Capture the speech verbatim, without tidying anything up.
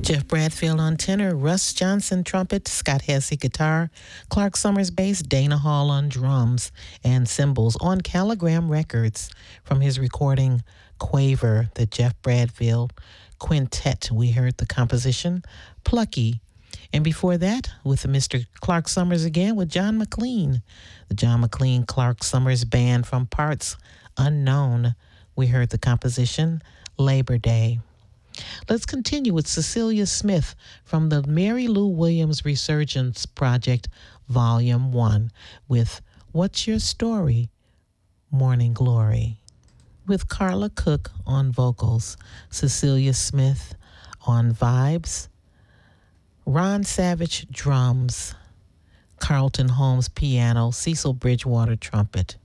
Jeff Bradfield on tenor, Russ Johnson trumpet, Scott Hesse guitar, Clark Summers bass, Dana Hall on drums and cymbals on Caligram Records from his recording Quaver, the Jeff Bradfield Quintet. We heard the composition Plucky. And before that, with Mister Clark Summers again with John McLean, the John McLean Clark Summers Band from Parts Unknown. We heard the composition Labor Day. Let's continue with Cecilia Smith from the Mary Lou Williams Resurgence Project, Volume one, with What's Your Story, Morning Glory, with Carla Cook on vocals, Cecilia Smith on vibes, Ron Savage drums, Carlton Holmes piano, Cecil Bridgewater trumpet.